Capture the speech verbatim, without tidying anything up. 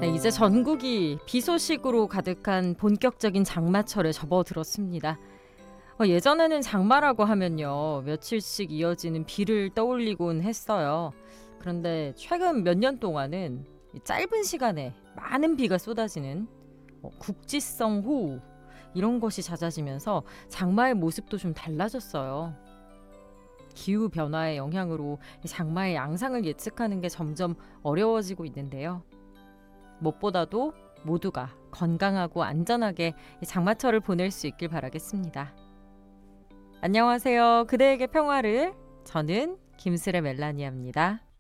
네, 이제 전국이 비 소식으로 가득한 본격적인 장마철에 접어들었습니다. 어, 예전에는 장마라고 하면요, 며칠씩 이어지는 비를 떠올리곤 했어요. 그런데 최근 몇 년 동안은 이 짧은 시간에 많은 비가 쏟아지는 어, 국지성 호우, 이런 것이 잦아지면서 장마의 모습도 좀 달라졌어요. 기후 변화의 영향으로 이 장마의 양상을 예측하는 게 점점 어려워지고 있는데요. 무엇보다도 모두가 건강하고 안전하게 이 장마철을 보낼 수 있길 바라겠습니다. 안녕하세요. 그대에게 평화를. 저는 김슬의 멜라니아입니다.